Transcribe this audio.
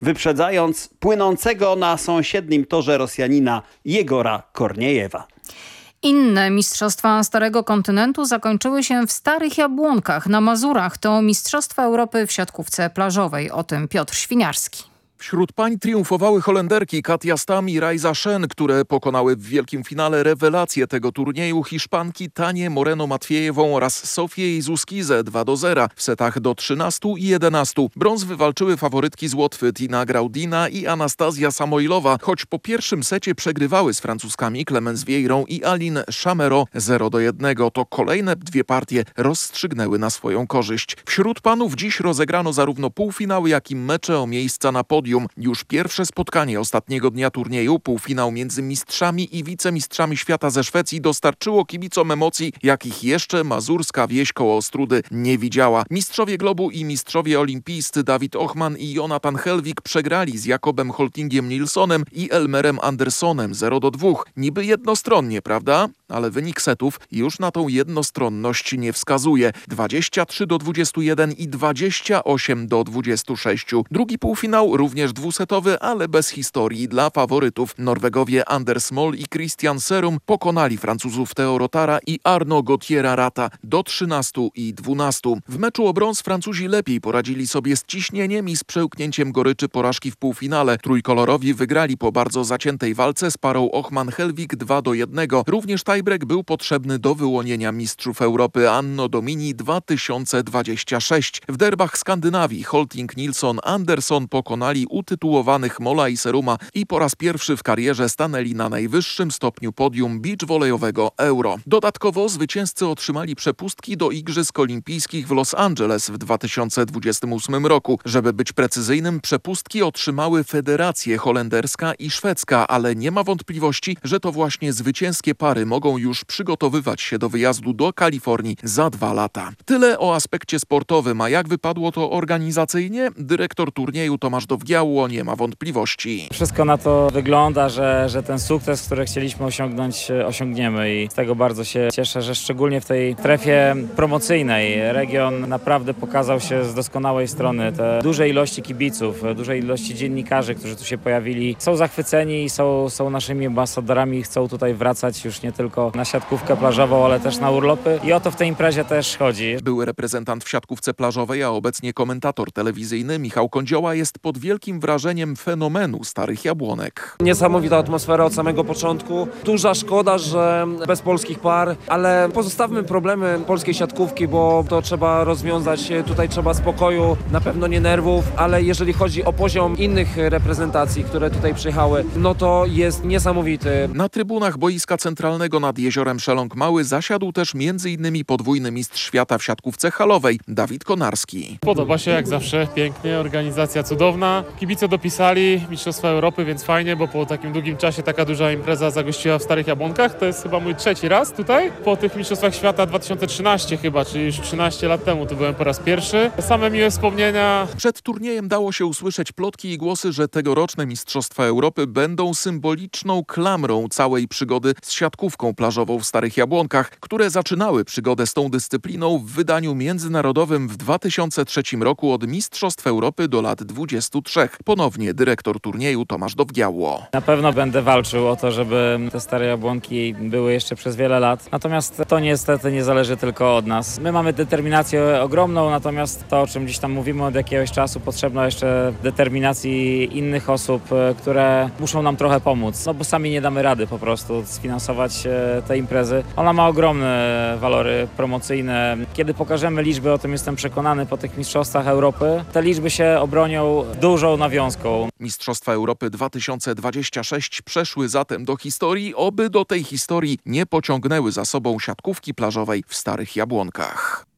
wyprzedzając płynącego na sąsiednim torze Rosjanina Jegora Korniejewa. Inne mistrzostwa Starego Kontynentu zakończyły się w Starych Jabłonkach na Mazurach. To Mistrzostwa Europy w siatkówce plażowej. O tym Piotr Świniarski. Wśród pań triumfowały Holenderki Katia Stam i Rajza Szen, które pokonały w wielkim finale rewelację tego turnieju Hiszpanki Tanię Moreno-Matwiejewą oraz Sofię Izuskizę 2-0 w setach do 13 i 11. Brąz wywalczyły faworytki z Łotwy Tina Graudina i Anastazja Samojlowa, choć po pierwszym secie przegrywały z Francuskami Clemence Vieirą i Aline Chamero 0-1. To kolejne dwie partie rozstrzygnęły na swoją korzyść. Wśród panów dziś rozegrano zarówno półfinały, jak i mecze o miejsca na podium. Już pierwsze spotkanie ostatniego dnia turnieju, półfinał między mistrzami i wicemistrzami świata ze Szwecji, dostarczyło kibicom emocji, jakich jeszcze mazurska wieś koło Ostródy nie widziała. Mistrzowie globu i mistrzowie olimpijscy David Ochman i Jonathan Helwig przegrali z Jakobem Holtingiem Nilssonem i Elmerem Andersonem 0-2. Niby jednostronnie, prawda? Ale wynik setów już na tą jednostronność nie wskazuje. 23-21 i 28-26. Drugi półfinał również dwusetowy, ale bez historii dla faworytów. Norwegowie Anders Moll i Christian Serum pokonali Francuzów Theo Rotara i Arno Gautiera Rata do 13 i 12. W meczu o brąz Francuzi lepiej poradzili sobie z ciśnieniem i z przełknięciem goryczy porażki w półfinale. Trójkolorowi wygrali po bardzo zaciętej walce z parą Ochman-Helwig 2-1. Również tiebreak był potrzebny do wyłonienia mistrzów Europy Anno Domini 2026. W derbach Skandynawii Holting, Nilsson, Anderson pokonali utytułowanych Molla i Seruma i po raz pierwszy w karierze stanęli na najwyższym stopniu podium beach-volleyowego Euro. Dodatkowo zwycięzcy otrzymali przepustki do Igrzysk Olimpijskich w Los Angeles w 2028 roku. Żeby być precyzyjnym, przepustki otrzymały federacje holenderska i szwedzka, ale nie ma wątpliwości, że to właśnie zwycięskie pary mogą już przygotowywać się do wyjazdu do Kalifornii za 2 lata. Tyle o aspekcie sportowym, a jak wypadło to organizacyjnie? Dyrektor turnieju Tomasz Dowgiało nie ma wątpliwości. Wszystko na to wygląda, że ten sukces, który chcieliśmy osiągnąć, osiągniemy i z tego bardzo się cieszę, że szczególnie w tej strefie promocyjnej region naprawdę pokazał się z doskonałej strony. Te duże ilości kibiców, duże ilości dziennikarzy, którzy tu się pojawili, są zachwyceni i są naszymi ambasadorami i chcą tutaj wracać już nie tylko na siatkówkę plażową, ale też na urlopy i o to w tej imprezie też chodzi. Były reprezentant w siatkówce plażowej, a obecnie komentator telewizyjny Michał Kądzioła jest pod wielkim wrażeniem fenomenu Starych Jabłonek. Niesamowita atmosfera od samego początku. Duża szkoda, że bez polskich par, ale pozostawmy problemy polskiej siatkówki, bo to trzeba rozwiązać. Tutaj trzeba spokoju, na pewno nie nerwów, ale jeżeli chodzi o poziom innych reprezentacji, które tutaj przyjechały, no to jest niesamowity. Na trybunach boiska centralnego nad jeziorem Szeląg Mały zasiadł też m.in. podwójny mistrz świata w siatkówce halowej Dawid Konarski. Podoba się jak zawsze, pięknie, organizacja cudowna. Kibice dopisali Mistrzostwa Europy, więc fajnie, bo po takim długim czasie taka duża impreza zagościła w Starych Jabłonkach. To jest chyba mój 3. raz tutaj. Po tych Mistrzostwach Świata 2013 chyba, czyli już 13 lat temu tu byłem po raz pierwszy. Same miłe wspomnienia. Przed turniejem dało się usłyszeć plotki i głosy, że tegoroczne Mistrzostwa Europy będą symboliczną klamrą całej przygody z siatkówką plażową w Starych Jabłonkach, które zaczynały przygodę z tą dyscypliną w wydaniu międzynarodowym w 2003 roku od Mistrzostw Europy do lat 23. Ponownie dyrektor turnieju Tomasz Dowgiało. Na pewno będę walczył o to, żeby te Stare Jabłonki były jeszcze przez wiele lat. Natomiast to niestety nie zależy tylko od nas. My mamy determinację ogromną, natomiast to, o czym gdzieś tam mówimy od jakiegoś czasu, potrzebna jeszcze determinacji innych osób, które muszą nam trochę pomóc. No bo sami nie damy rady po prostu sfinansować te imprezy. Ona ma ogromne walory promocyjne. Kiedy pokażemy liczby, o tym jestem przekonany, po tych mistrzostwach Europy, te liczby się obronią dużą nawiązką. Mistrzostwa Europy 2026 przeszły zatem do historii, oby do tej historii nie pociągnęły za sobą siatkówki plażowej w Starych Jabłonkach.